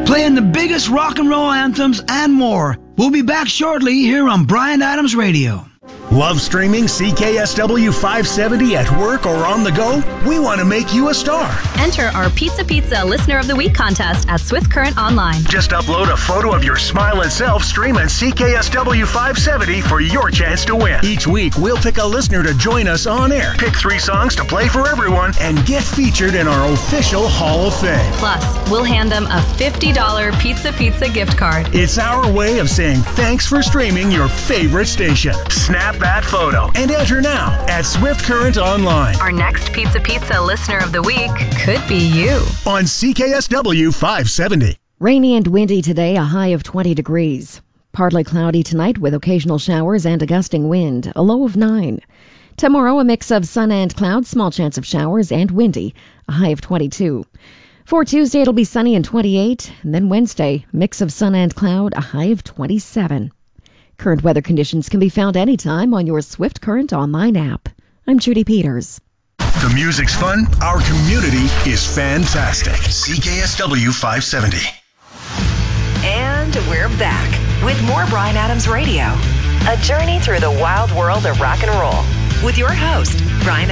playing the biggest rock and roll anthems and more. We'll be back shortly here on Bryan Adams Radio. Love streaming CKSW 570 at work or on the go? We want to make you a star. Enter our Pizza Listener of the Week contest at Swift Current Online. Just upload a photo of your smiling self, streaming CKSW 570 for your chance to win. Each week, we'll pick a listener to join us on air, pick 3 songs to play for everyone, and get featured in our official Hall of Fame. Plus, we'll hand them a $50 Pizza gift card. It's our way of saying thanks for streaming your favorite station. Snap that photo and enter now at Swift Current Online. Our next Pizza Listener of the Week could be you. On CKSW 570. Rainy and windy today, a high of 20 degrees. Partly cloudy tonight with occasional showers and a gusting wind, a low of 9. Tomorrow, a mix of sun and clouds, small chance of showers, and windy, a high of 22. For Tuesday, it'll be sunny and 28. And then Wednesday, mix of sun and cloud, a high of 27. Current weather conditions can be found anytime on your Swift Current Online app. I'm Judy Peters. The music's fun. Our community is fantastic. CKSW 570. And we're back with more Bryan Adams Radio. A journey through the wild world of rock and roll with your host, Bryan